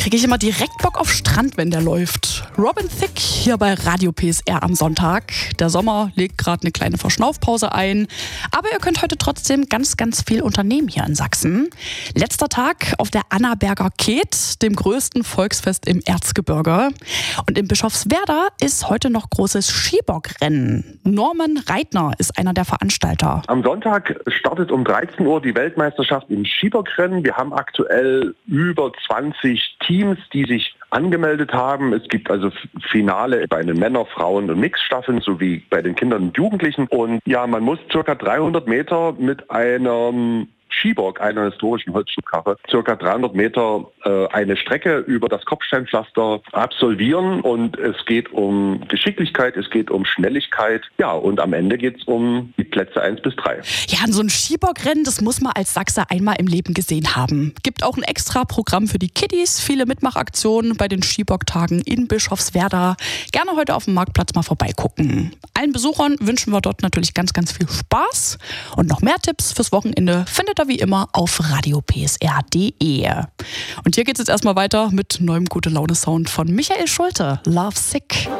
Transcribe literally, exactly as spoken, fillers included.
kriege ich immer direkt Bock auf Strand, wenn der läuft. Robin Thicke hier bei Radio P S R am Sonntag. Der Sommer legt gerade eine kleine Verschnaufpause ein. Aber ihr könnt heute trotzdem ganz, ganz viel unternehmen hier in Sachsen. Letzter Tag auf der Annaberger Keet, dem größten Volksfest im Erzgebirge. Und in Bischofswerda ist heute noch großes Skibockrennen. Norman Reitner ist einer der Veranstalter. Am Sonntag startet um dreizehn Uhr die Weltmeisterschaft im Skibockrennen. Wir haben aktuell über zwanzig Teams, die sich angemeldet haben. Es gibt also Finale bei den Männer-, Frauen- und Mixstaffeln sowie bei den Kindern und Jugendlichen. Und ja, man muss circa dreihundert Meter mit einem Skibock, einer historischen Holzschubkarre, circa dreihundert Meter äh, eine Strecke über das Kopfsteinpflaster absolvieren, und es geht um Geschicklichkeit, es geht um Schnelligkeit, ja, und am Ende geht es um die Plätze eins bis drei. Ja, so ein Skibockrennen, das muss man als Sachse einmal im Leben gesehen haben. Gibt auch ein extra Programm für die Kiddies, viele Mitmachaktionen bei den Skibocktagen in Bischofswerda. Gerne heute auf dem Marktplatz mal vorbeigucken. Allen Besuchern wünschen wir dort natürlich ganz, ganz viel Spaß, und noch mehr Tipps fürs Wochenende findet ihr wie immer auf radio p s r punkt d e. Und hier geht es jetzt erstmal weiter mit neuem Gute-Laune-Sound von Michael Schulte, Love Sick.